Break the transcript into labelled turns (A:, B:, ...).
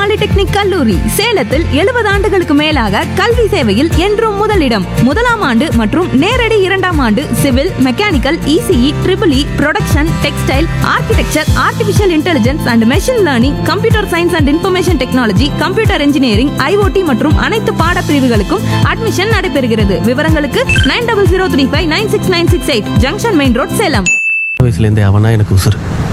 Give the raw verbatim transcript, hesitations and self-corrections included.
A: Polytechnic கல்லூரி, சேலத்தில் எழுபது ஆண்டுகளுக்கு மேலாக கல்வி சேவையில் என்றும் முதலிடம். முதலாம் ஆண்டு மற்றும் நேரடி இரண்டாம் ஆண்டு civil, mechanical, ECE, triple E, production, textile, architecture, artificial intelligence and machine learning, computer science and information technology, computer engineering, IoT மற்றும் அனைத்து பாடப்பிரிவுகளுக்கும் அட்மிஷன் நடைபெறுகிறது. விவரங்களுக்கு nine double zero three five nine six nine six eight, junction main road, Salem.
B: வயசுலேருந்தே அவனா எனக்கு உசுறு.